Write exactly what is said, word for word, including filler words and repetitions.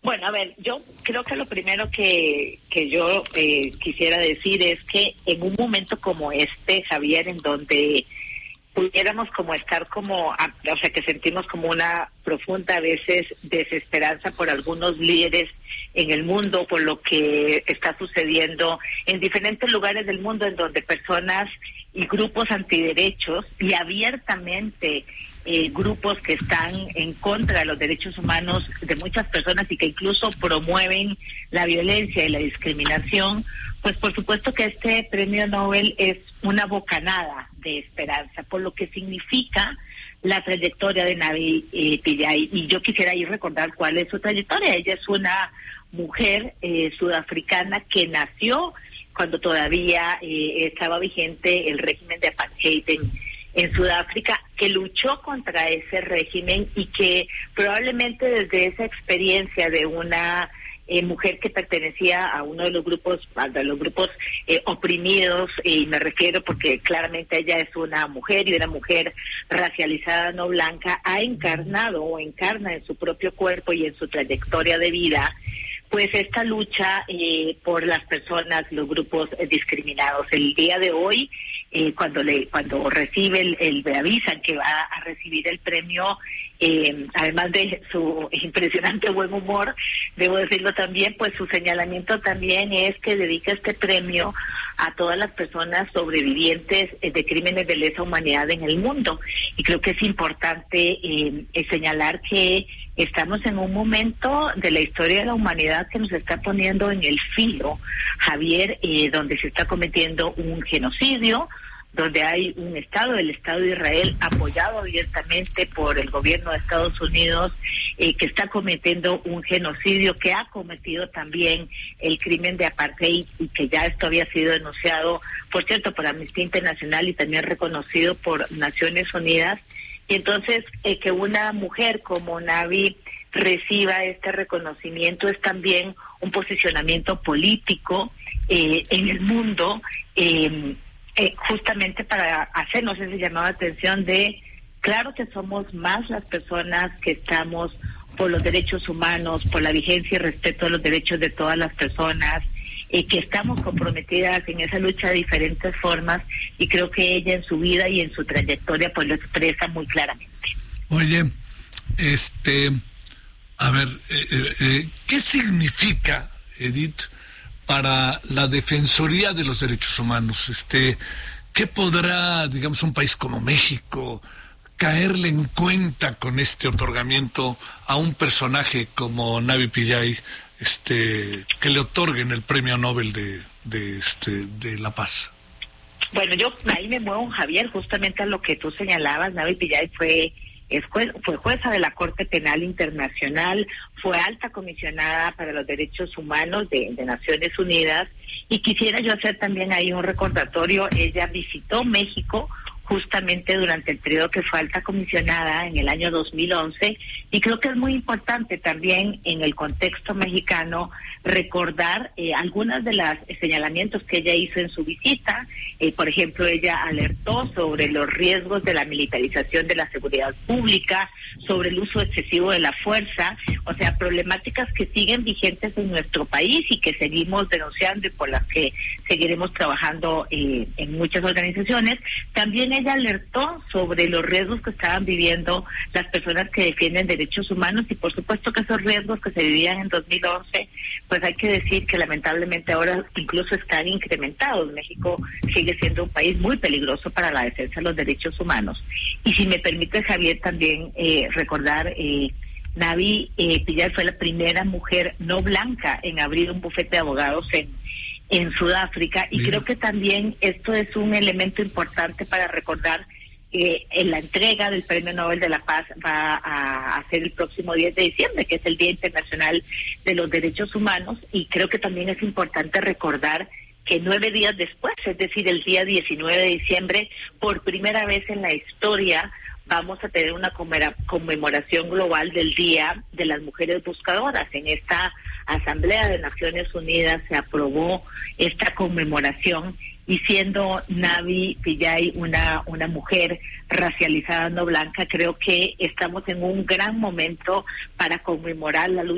Bueno, a ver, yo creo que lo primero que, que yo eh, quisiera decir es que en un momento como este, Javier, en donde pudiéramos como estar como, o sea, que sentimos como una profunda a veces desesperanza por algunos líderes en el mundo, por lo que está sucediendo en diferentes lugares del mundo en donde personas y grupos antiderechos y abiertamente eh, grupos que están en contra de los derechos humanos de muchas personas y que incluso promueven la violencia y la discriminación, pues por supuesto que este premio Nobel es una bocanada de esperanza, por lo que significa la trayectoria de Navi eh, Pillay. Y yo quisiera ahí recordar cuál es su trayectoria. Ella es una mujer eh, sudafricana que nació cuando todavía eh, estaba vigente el régimen de apartheid en, en Sudáfrica, que luchó contra ese régimen y que probablemente desde esa experiencia de una eh, mujer que pertenecía a uno de los grupos, de los grupos eh, oprimidos, y me refiero porque claramente ella es una mujer y una mujer racializada no blanca, ha encarnado o encarna en su propio cuerpo y en su trayectoria de vida pues esta lucha eh, por las personas, los grupos eh, discriminados. El día de hoy, eh, cuando le cuando recibe el, el le avisan que va a recibir el premio, eh, además de su impresionante buen humor, debo decirlo también, pues su señalamiento también es que dedica este premio a todas las personas sobrevivientes eh, de crímenes de lesa humanidad en el mundo. Y creo que es importante eh, señalar que estamos en un momento de la historia de la humanidad que nos está poniendo en el filo, Javier, eh, donde se está cometiendo un genocidio, donde hay un Estado, el Estado de Israel, apoyado abiertamente por el gobierno de Estados Unidos, eh, que está cometiendo un genocidio, que ha cometido también el crimen de apartheid y que ya esto había sido denunciado, por cierto, por Amnistía Internacional y también reconocido por Naciones Unidas. Y entonces, eh, que una mujer como Navi reciba este reconocimiento es también un posicionamiento político eh, en el mundo, eh, eh, justamente para hacernos ese llamado de atención de, claro que somos más las personas que estamos por los derechos humanos, por la vigencia y respeto a los derechos de todas las personas, eh, que estamos comprometidas en esa lucha de diferentes formas, y creo que ella en su vida y en su trayectoria pues lo expresa muy claramente. Oye, este, a ver, eh, eh, ¿qué significa, Edith, para la Defensoría de los Derechos Humanos? Este, ¿qué podrá, digamos, un país como México caerle en cuenta con este otorgamiento a un personaje como Navi Pillay, este, que le otorguen el premio Nobel de, de, este, de la paz? Bueno, yo ahí me muevo, Javier, justamente a lo que tú señalabas. Navi Pillay fue es juez, fue jueza de la Corte Penal Internacional, fue alta comisionada para los derechos humanos de, de Naciones Unidas, y quisiera yo hacer también ahí un recordatorio. Ella visitó México justamente durante el periodo que fue alta comisionada en el año dos mil once, y creo que es muy importante también en el contexto mexicano recordar eh, algunas de los señalamientos que ella hizo en su visita. Eh, por ejemplo, ella alertó sobre los riesgos de la militarización de la seguridad pública, sobre el uso excesivo de la fuerza, o sea, problemáticas que siguen vigentes en nuestro país y que seguimos denunciando y por las que seguiremos trabajando eh, en muchas organizaciones. También ella alertó sobre los riesgos que estaban viviendo las personas que defienden derechos humanos, y por supuesto que esos riesgos que se vivían en dos mil once, pues hay que decir que lamentablemente ahora incluso están incrementados. México sigue siendo un país muy peligroso para la defensa de los derechos humanos. Y si me permite, Javier, también eh, recordar, eh, Navi eh, Pillay fue la primera mujer no blanca en abrir un bufete de abogados en en Sudáfrica, y Bien. Creo que también esto es un elemento importante para recordar que en la entrega del Premio Nobel de la Paz va a, a ser el próximo diez de diciembre, que es el Día Internacional de los Derechos Humanos, y creo que también es importante recordar que nueve días después, es decir, el día diecinueve de diciembre, por primera vez en la historia vamos a tener una conmemoración global del Día de las Mujeres Buscadoras. En esta Asamblea de Naciones Unidas se aprobó esta conmemoración, y siendo Navi Pillay una, una mujer racializada no blanca, creo que estamos en un gran momento para conmemorar la lucha